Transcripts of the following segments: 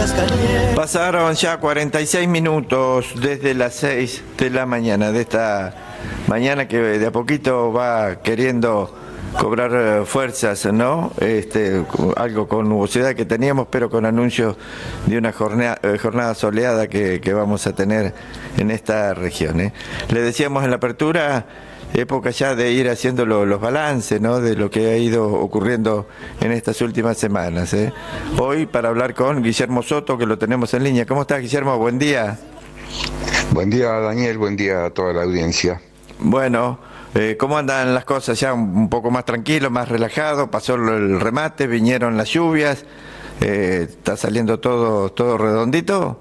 Pasaron ya 46 minutos desde las 6 de la mañana, de esta mañana que de a poquito va queriendo cobrar fuerzas, ¿no? Algo con nubosidad que teníamos, pero con anuncios de una jornada soleada que vamos a tener en esta región, ¿eh? Le decíamos en la apertura, época ya de ir haciendo los balances, ¿no?, de lo que ha ido ocurriendo en estas últimas semanas, ¿eh? Hoy para hablar con Guillermo Soto, que lo tenemos en línea. ¿Cómo estás, Guillermo? Buen día. Buen día, Daniel, buen día a toda la audiencia. Bueno, ¿cómo andan las cosas? Ya un poco más tranquilo, más relajado, pasó el remate, vinieron las lluvias, ¿está saliendo todo redondito?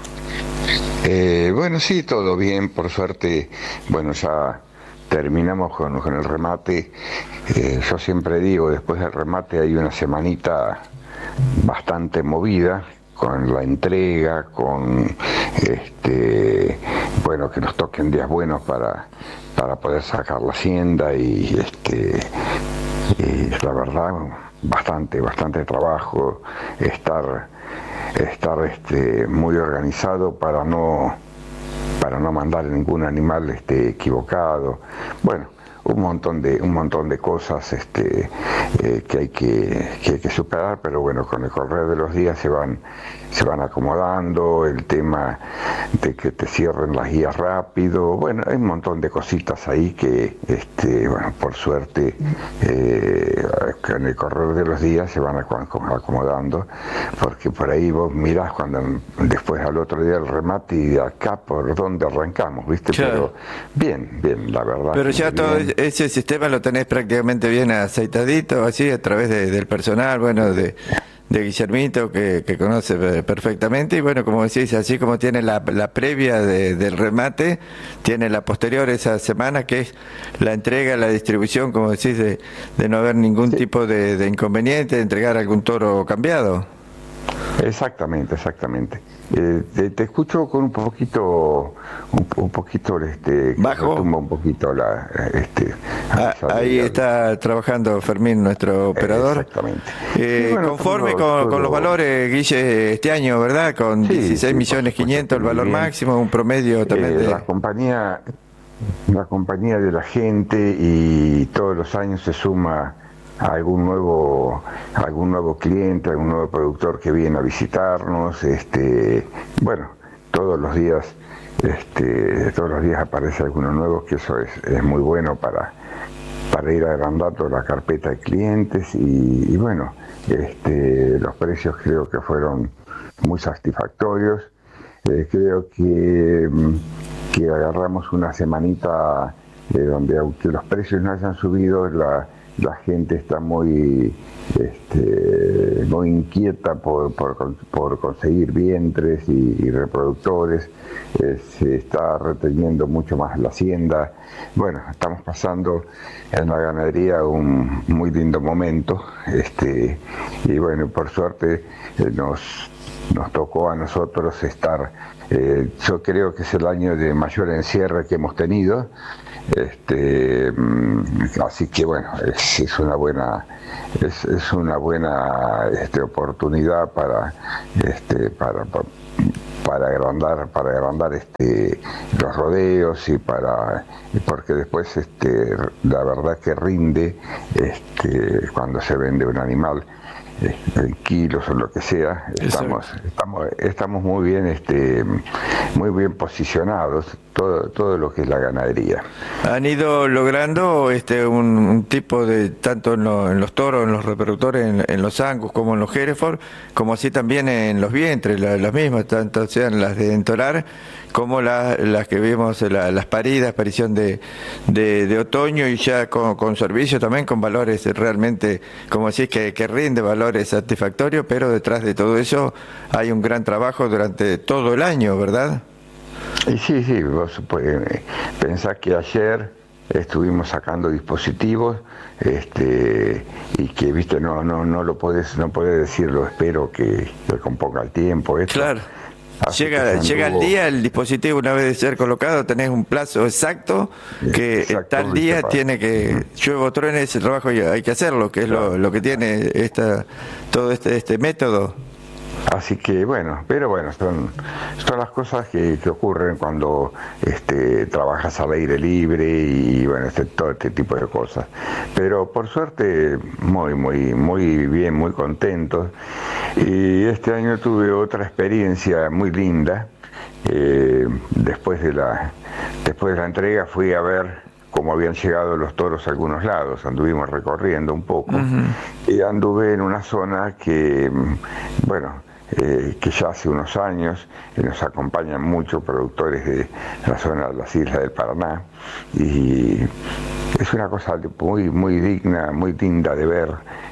Bueno, sí, todo bien, por suerte. Bueno, ya terminamos con el remate. Yo siempre digo, después del remate hay una semanita bastante movida, con la entrega, con bueno, que nos toquen días buenos para poder sacar la hacienda y la verdad bastante trabajo, estar muy organizado para no mandar ningún animal equivocado. Bueno, un montón de cosas que hay que superar, pero bueno, con el correr de los días se van acomodando. El tema de que te cierren las guías rápido, bueno, hay un montón de cositas ahí que bueno, por suerte en el correr de los días se van acomodando, porque por ahí vos mirás después al otro día el remate y de acá por donde arrancamos, ¿viste? Claro. Pero bien, la verdad. Pero ya todo bien. ese sistema lo tenés prácticamente bien aceitadito, así, a través del personal, bueno, de Guillermito, que conoce perfectamente, y bueno, como decís, así como tiene la previa del remate, tiene la posterior esa semana, que es la entrega, la distribución, como decís, de no haber ningún tipo de inconveniente, de entregar algún toro cambiado. Exactamente. Te escucho con un poquito bajo. Tumba un poquito Ahí está trabajando Fermín, nuestro operador. Exactamente. Bueno, conforme con los valores, Guille, este año, ¿verdad? Con 16.500.000 el valor máximo, un promedio también de... La compañía de la gente, y todos los años se suma algún nuevo cliente, algún nuevo productor que viene a visitarnos. Bueno, todos los días aparece alguno nuevo, que eso es muy bueno para ir agrandando la carpeta de clientes. Y bueno, los precios creo que fueron muy satisfactorios. Creo que agarramos una semanita donde, aunque los precios no hayan subido, la gente está muy inquieta por conseguir vientres y reproductores. Se está reteniendo mucho más la hacienda. Bueno, estamos pasando en la ganadería un muy lindo momento, y bueno, por suerte nos tocó a nosotros estar, yo creo que es el año de mayor encierre que hemos tenido. Así que bueno, es una buena oportunidad para agrandar los rodeos, porque después la verdad que rinde cuando se vende un animal en kilos o lo que sea. Estamos muy bien posicionados, todo lo que es la ganadería. Han ido logrando un tipo de, tanto en los toros, en los reproductores, en los Angus como en los Hereford, como así también en los vientres, las mismas, tanto sean las de entorar como las que vimos, las paridas, aparición de otoño, y ya con servicio también, con valores realmente, como decís, que rinde valores satisfactorios, pero detrás de todo eso hay un gran trabajo durante todo el año, ¿verdad? Y sí, vos pensás que ayer estuvimos sacando dispositivos, y que, viste, no podés decirlo, espero que componga el tiempo. Claro. Llega el día, el dispositivo, una vez de ser colocado, tenés un plazo exacto, que tal día tiene que, llueve o truene, ese trabajo hay que hacerlo, que es lo que tiene todo este método. Así que bueno, pero bueno, son las cosas que ocurren cuando trabajas al aire libre y bueno, todo este tipo de cosas. Pero por suerte muy bien, muy contentos. Y este año tuve otra experiencia muy linda. Después de la entrega fui a ver cómo habían llegado los toros a algunos lados, anduvimos recorriendo un poco, y anduve en una zona que, bueno, que ya hace unos años nos acompañan muchos productores de la zona de las Islas del Paraná, y es una cosa muy digna, muy linda de ver,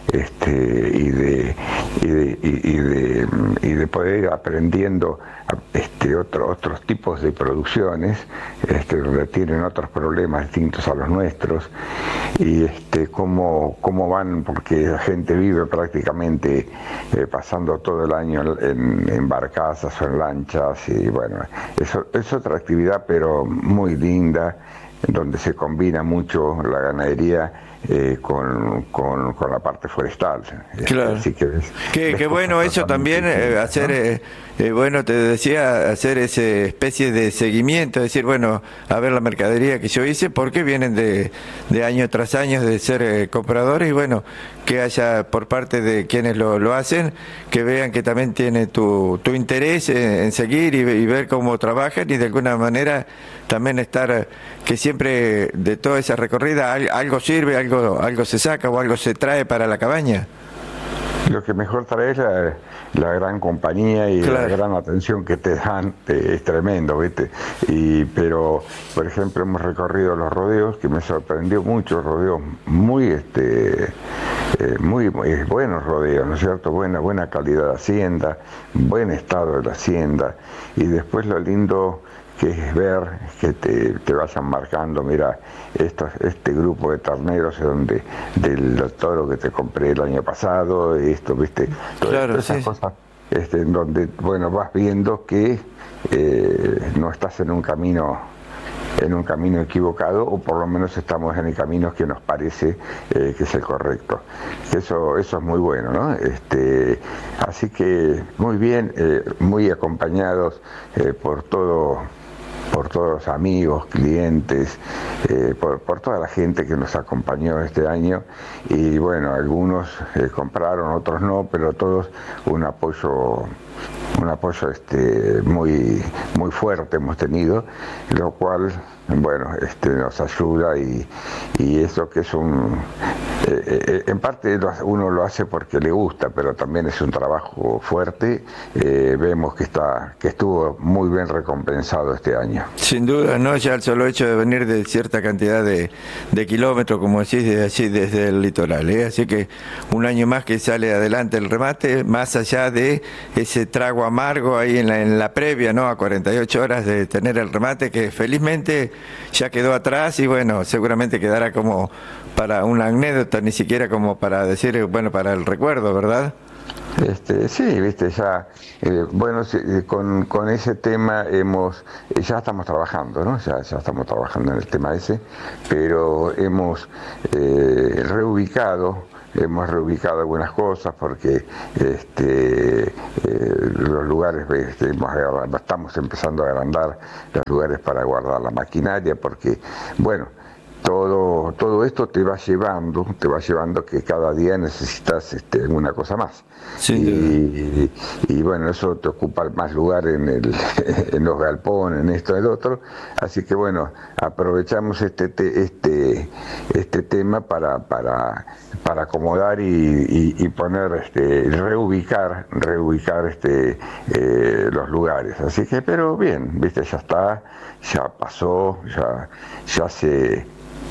y de poder ir aprendiendo otros tipos de producciones, donde tienen otros problemas distintos a los nuestros, y cómo van, porque la gente vive prácticamente pasando todo el año en barcazas o en lanchas, y bueno, eso es otra actividad pero muy linda, donde se combina mucho la ganadería con la parte forestal. Claro. Así que qué bueno eso también, hacer, ¿no? Bueno, te decía, hacer esa especie de seguimiento, decir, bueno, a ver la mercadería que yo hice, porque vienen de año tras año de ser compradores, y bueno, que haya por parte de quienes lo hacen, que vean que también tiene tu interés en seguir y ver cómo trabajan, y de alguna manera también estar, que siempre de toda esa recorrida algo sirve, algo se saca o algo se trae para la cabaña. Lo que mejor trae es la gran compañía y claro, la gran atención que te dan, es tremendo, ¿viste? Pero, por ejemplo, hemos recorrido los rodeos, que me sorprendió mucho, rodeos muy buenos rodeos, ¿no es cierto? Buena calidad de hacienda, buen estado de la hacienda, y después lo lindo que es ver que te vayan marcando, mira, este grupo de terneros del toro que te compré el año pasado, ¿viste? Claro, esas sí, cosas, en donde, bueno, vas viendo que no estás en un camino equivocado, o por lo menos estamos en el camino que nos parece que es el correcto. Eso es muy bueno, ¿no? Así que muy bien, muy acompañados por todos los amigos, clientes, por toda la gente que nos acompañó este año, y bueno, algunos compraron, otros no, pero todos un apoyo muy fuerte hemos tenido, lo cual, bueno, nos ayuda, y eso que es en parte uno lo hace porque le gusta, pero también es un trabajo fuerte. Vemos que estuvo muy bien recompensado este año. Sin duda, ¿no? Ya el solo hecho de venir de cierta cantidad de kilómetros, como decís, desde el litoral, ¿eh? Así que un año más que sale adelante el remate, más allá de ese trago amargo ahí en la previa, ¿no? A 48 horas de tener el remate, que felizmente ya quedó atrás, y bueno, seguramente quedará como para una anécdota, ni siquiera como para decir, bueno, para el recuerdo, ¿verdad? Sí, viste, ya, bueno, sí, con ese tema ya estamos trabajando, ¿no? Ya estamos trabajando en el tema ese, pero hemos reubicado algunas cosas, porque los lugares, estamos empezando a agrandar los lugares para guardar la maquinaria, porque, bueno, todo esto te va llevando que cada día necesitas una cosa más. Sí, y bueno, eso te ocupa más lugar en los galpones, en esto, en el otro. Así que bueno, aprovechamos este tema para acomodar y poner, reubicar los lugares. Así que, pero bien, viste, ya está, ya pasó, ya se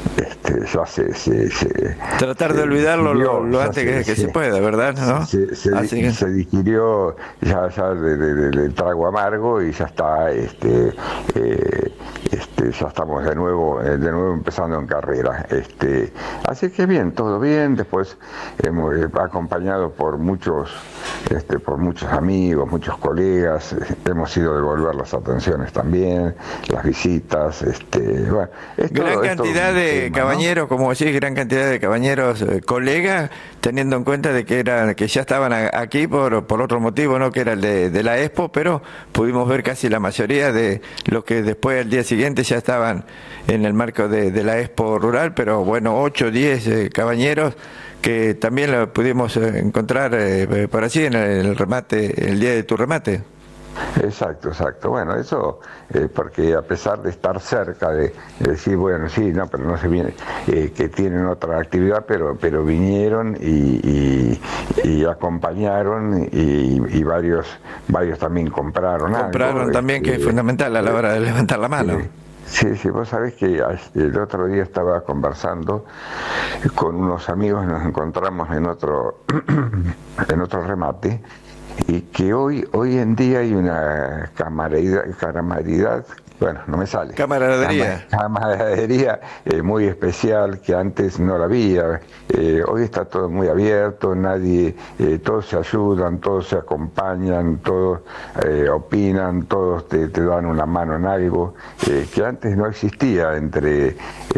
tratar de olvidarlo lo antes que se pueda, ¿verdad? ¿No? Se digirió ya del trago amargo, y ya está ya estamos de nuevo empezando en carrera. Así que bien, todo bien. Después hemos acompañado por muchos amigos, muchos colegas. Hemos ido a devolver las atenciones también, las visitas. Bueno, gran cantidad de cabañeros, ¿no? Como decís, gran cantidad de cabañeros, colegas, teniendo en cuenta de que ya estaban aquí por otro motivo, ¿no? Que era el de la Expo, pero pudimos ver casi la mayoría de los que después al día siguiente ya estaban en el marco de la Expo Rural, pero bueno, 8 o 10 cabañeros que también lo pudimos encontrar por allí en el remate, el día de tu remate. Exacto. Bueno, eso porque a pesar de estar cerca, de decir, bueno, sí, no, pero no se viene, que tienen otra actividad, pero vinieron y acompañaron y varios también compraron algo, también, que es fundamental a la hora de levantar la mano. Sí, vos sabés que el otro día estaba conversando con unos amigos, nos encontramos en otro remate, y que hoy en día hay una camaradería, bueno, no me sale. Camaradería muy especial que antes no la había. Hoy está todo muy abierto, todos se ayudan, todos se acompañan, todos opinan, todos te dan una mano en algo que antes no existía entre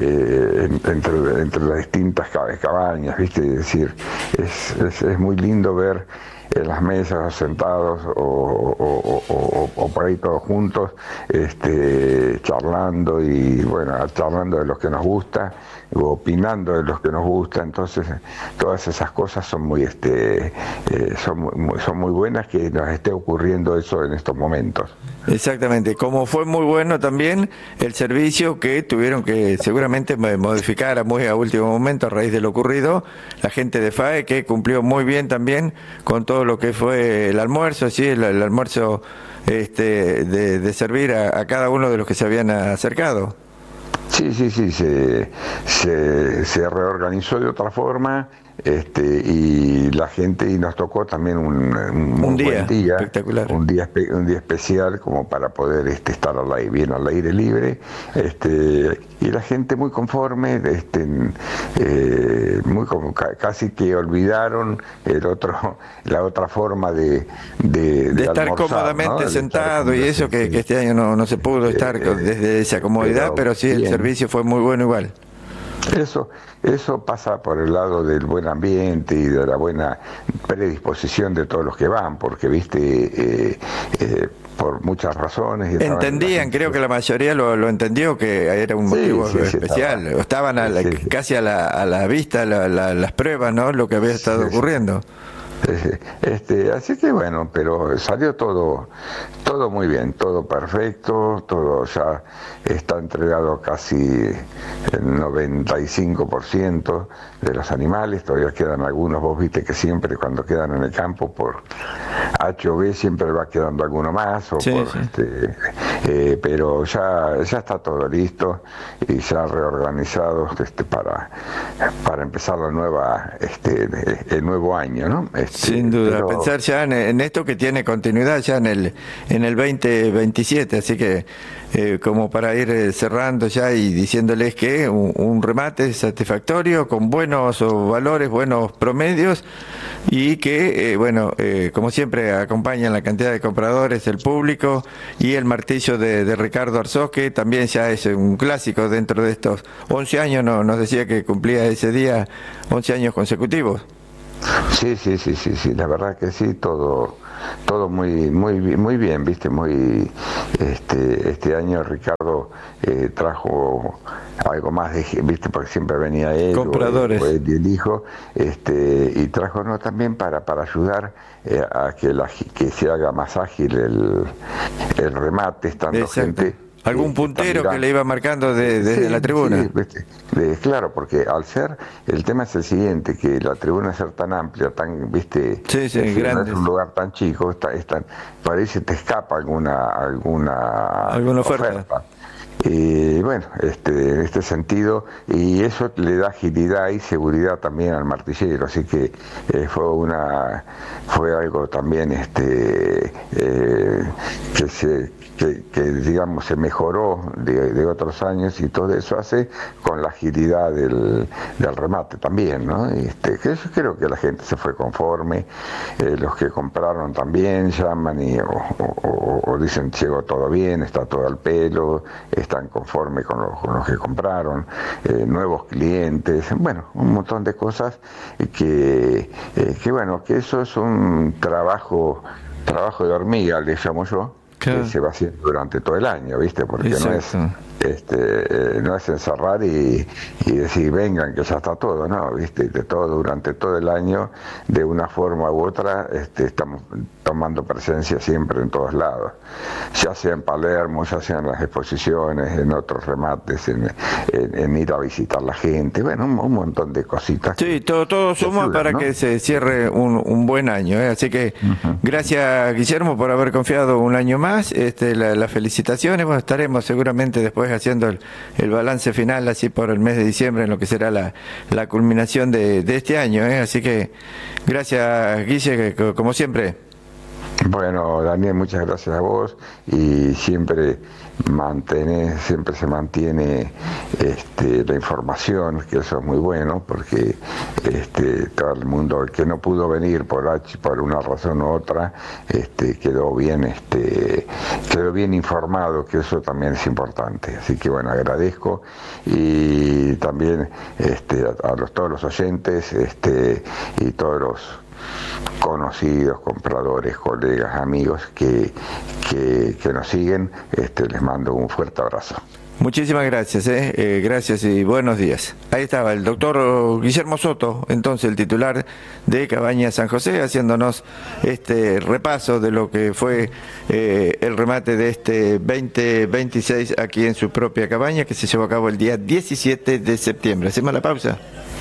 las distintas cabañas, ¿viste? Es decir, es muy lindo ver en las mesas sentados o por ahí todos juntos, charlando de los que nos gusta, o opinando de los que nos gusta. Entonces todas esas cosas son muy buenas que nos esté ocurriendo eso en estos momentos. Exactamente, como fue muy bueno también el servicio que tuvieron que seguramente modificar muy a último momento a raíz de lo ocurrido, la gente de FAE, que cumplió muy bien también con todo lo que fue el almuerzo, sí, el almuerzo de servir a cada uno de los que se habían acercado. Sí, se reorganizó de otra forma, y la gente, y nos tocó también un día buen día espectacular, un día especial como para poder estar bien al aire libre, y la gente muy conforme, casi que olvidaron la otra forma de estar almorzar, cómodamente, ¿no? Sentado, y eso que este año no se pudo estar desde esa comodidad, pero sí, bien. El servicio fue muy bueno igual. Eso pasa por el lado del buen ambiente y de la buena predisposición de todos los que van, porque viste, por muchas razones. Entendían, creo que la mayoría lo entendió, que era un motivo especial. Estaban casi a la vista las pruebas, ¿no? Lo que había estado ocurriendo. Así que bueno, pero salió todo muy bien, todo perfecto, todo ya está entregado casi el 95% de los animales. Todavía quedan algunos, vos viste que siempre cuando quedan en el campo por H o B siempre va quedando alguno más, pero ya está todo listo y ya reorganizado para empezar el nuevo año, ¿no? Sin duda, pensar ya en esto que tiene continuidad ya en el 2027, así que como para ir cerrando ya y diciéndoles que un remate satisfactorio, con buenos valores, buenos promedios, y que, como siempre, acompañan la cantidad de compradores, el público, y el martillo de Ricardo Arzós, que también ya es un clásico dentro de estos 11 años, nos decía que cumplía ese día 11 años consecutivos. Sí, la verdad que sí, todo muy bien, viste, este año Ricardo trajo algo más viste, porque siempre venía él, compradores, o él y el hijo, y trajo también para ayudar a que se haga más ágil el remate, estando exacto. Gente. ¿Algún puntero que le iba marcando desde la tribuna? Sí, claro, porque el tema es el siguiente, que la tribuna ser tan amplia, tan, viste, grande, no es un lugar tan chico, parece te escapa alguna oferta. Y bueno, en este sentido, y eso le da agilidad y seguridad también al martillero, así que fue algo también que digamos se mejoró de otros años, y todo eso hace con la agilidad del remate también, ¿no? Que yo creo que la gente se fue conforme, los que compraron también llaman o dicen llegó todo bien, está todo al pelo, están conformes con los que compraron, nuevos clientes, bueno, un montón de cosas que bueno, que eso es un trabajo de hormiga, le llamo yo, claro, que se va haciendo durante todo el año, ¿viste? Porque exacto, no es encerrar y decir vengan que ya está todo, ¿no? ¿Viste? De todo, durante todo el año, de una forma u otra, estamos tomando presencia siempre en todos lados, ya sea en Palermo, ya sea en las exposiciones, en otros remates, en ir a visitar la gente, bueno, un montón de cositas. Sí, todo suma ayudan, para, ¿no?, que se cierre un buen año, ¿eh? Así que gracias, Guillermo, por haber confiado un año más, las felicitaciones. Bueno, estaremos seguramente después haciendo el balance final así por el mes de diciembre, en lo que será la culminación de este año, ¿eh? Así que gracias, Guille, como siempre. Bueno, Daniel, muchas gracias a vos, y siempre se mantiene la información, que eso es muy bueno, porque todo el mundo, el que no pudo venir por una razón u otra, quedó bien informado, que eso también es importante. Así que bueno, agradezco, y también todos los oyentes, y todos los conocidos, compradores, colegas, amigos que nos siguen, les mando un fuerte abrazo. Muchísimas gracias, gracias y buenos días. Ahí estaba el doctor Guillermo Soto, entonces el titular de Cabañas San José, haciéndonos este repaso de lo que fue el remate de este 2026 aquí en su propia cabaña, que se llevó a cabo el día 17 de septiembre. Hacemos la pausa.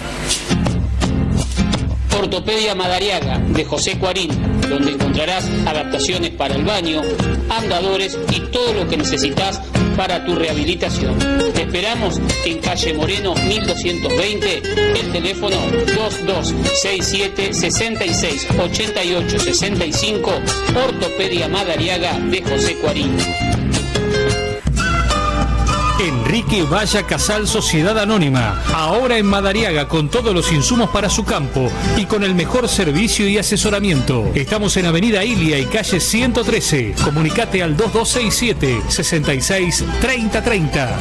Ortopedia Madariaga, de José Cuarín, donde encontrarás adaptaciones para el baño, andadores y todo lo que necesitas para tu rehabilitación. Te esperamos en calle Moreno 1220, el teléfono 2267 66 88 65, Ortopedia Madariaga de José Cuarín. Enrique Valla Casal Sociedad Anónima, ahora en Madariaga, con todos los insumos para su campo y con el mejor servicio y asesoramiento. Estamos en Avenida Ilia y calle 113. Comunicate al 2267 66 3030.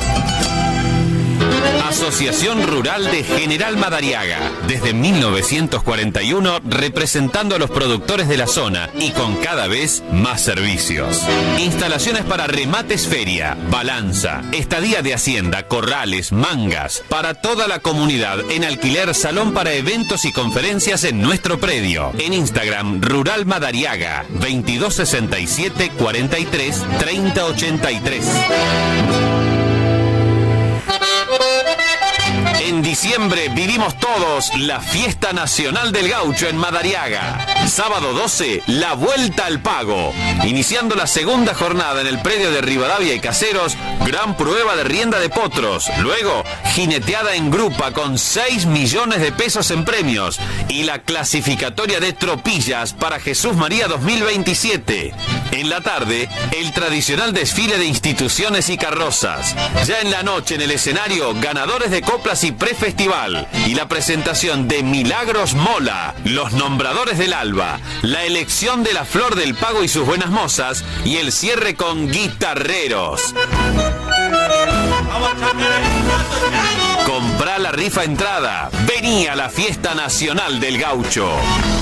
Asociación Rural de General Madariaga, desde 1941 representando a los productores de la zona y con cada vez más servicios. Instalaciones para remates, feria, balanza, estadía de hacienda, corrales, mangas, para toda la comunidad, en alquiler, salón para eventos y conferencias en nuestro predio. En Instagram, Rural Madariaga, 2267 43 30 83. En diciembre vivimos todos la Fiesta Nacional del Gaucho en Madariaga. Sábado 12, la Vuelta al Pago. Iniciando la segunda jornada en el predio de Rivadavia y Caseros, gran prueba de rienda de potros. Luego, jineteada en grupa con 6 millones de pesos en premios. Y la clasificatoria de tropillas para Jesús María 2027. En la tarde, el tradicional desfile de instituciones y carrozas. Ya en la noche, en el escenario, ganadores de coplas y prefestival, y la presentación de Milagros Mola, los nombradores del Alba, la elección de la Flor del Pago y sus buenas mozas, y el cierre con guitarreros. Comprá la rifa entrada, vení a la Fiesta Nacional del Gaucho.